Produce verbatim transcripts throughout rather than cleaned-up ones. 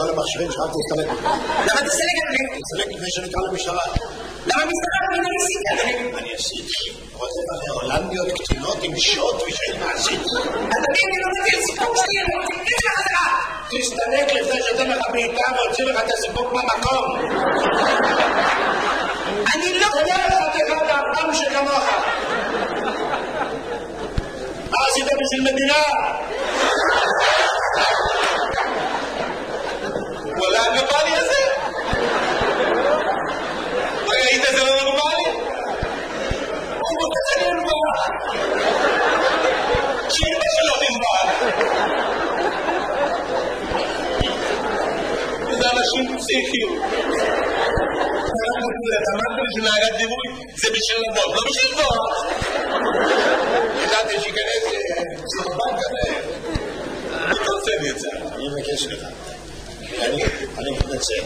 כל המכשירים שלך תסתלק. למה תסתלק, אדוני? תסתלק לפני שנקרא למשטרה. למה המשטרה לא עשיתי, אדוני? אני עשיתי. רוצה לבחר הולנדיות קטינות עם שוט ושאין מעשית. אדוני, אני לא מביא סיפוק שלי, אני רוצה להגיד לך חזרה. תסתלק לפני שאתן לך בעיקר והוציא לך את הסיפוק במקום. אני לא... תודה לך תקרא לאברהם שכמוך. מה עשית בשביל מדינה? וואלה, הנורמלי הזה? ראית זה לא נורמלי? הוא רוצה זה נורמל. שאימא שלו נורמל. זה אנשים פסיכיים. אמרת לי שנהגת דימוי זה בשביל לבוא, לא בשביל לבוא. ידעתי שיכנס סרבן כזה. אני רוצה לי את זה. אני מבקש לך. אני מתנצל.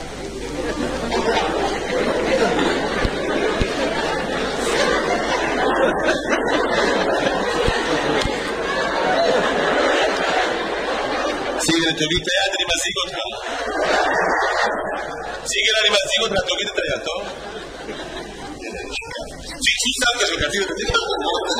סיגל, תוריד את היד, אני מזיג אותך. סיגל, אני מזיג אותך, תוריד את היד, טוב? שישי סמכה שלך, תוריד את היד.